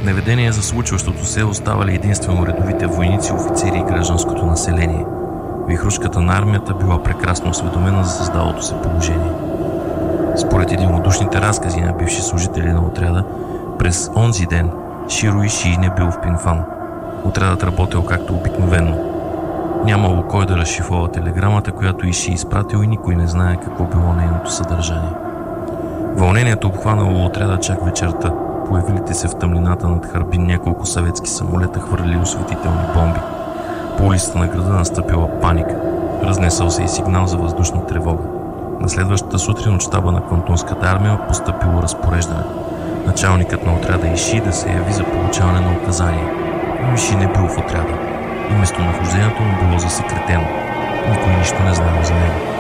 Неведение за случващото се оставали единствено редовите войници, офицери и гражданското население. Вихрушката на армията била прекрасно осведомена за създалото се положение. Според единодушните разкази на бивши служители на отряда, през онзи ден Широ Ишии не бил в Пинфан. Отрядът работил както обикновенно. Нямало кой да разшифрова телеграмата, която Ишии изпратил, и никой не знае какво било нейното съдържание. Вълнението обхванало отряда чак вечерта. Появилите се в тъмнината над Харбин няколко съветски самолета хвърлили осветителни бомби. По улицата на града настъпила паника. Разнесъл се и сигнал за въздушна тревога. На следващата сутрин от щаба на Квантунската армия постъпило разпореждане. Началникът на отряда Ишии да се яви за получаване на указания. Но Ишии не бил в отряда и местонахождението му било засекретено. Никой нищо не знал за него.